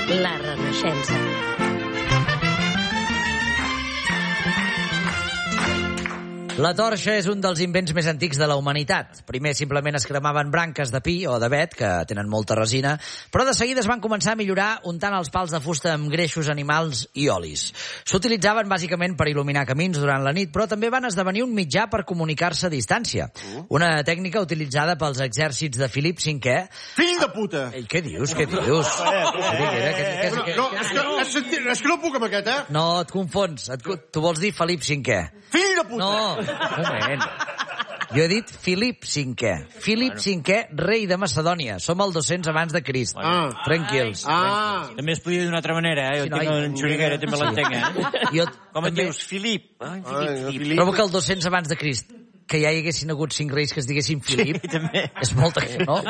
La Renaixença. La torxa és un dels invents més antics de la humanitat. Primer simplement es cremaven branques de pi o d'avet, que tenen molta resina, però de seguida es van començar a millorar untant els pals de fusta amb greixos animals i olis. S'utilitzaven bàsicament per il·luminar camins durant la nit, però també van esdevenir un mitjà per comunicar-se a distància. Una tècnica utilitzada pels exèrcits de Filip V. Fill de puta! Ei, què dius? Què dius? És que no puc amb aquest, eh? No, et confons. Tu vols dir Felip V. Fill de puta! No, un moment. Jo he dit Filip V. Filip V, rei de Macedònia. Som al 200 abans de Crist. Tranquils. També es podia dir d'una altra manera, eh? Jo tinc en Xuriguera, també l'entenc, eh? Com et dius? Filip. Filip. Trobo que el 200 abans de Crist, que ja hi haguessin hagut 5 reis que es diguessin Filip, és molta... No?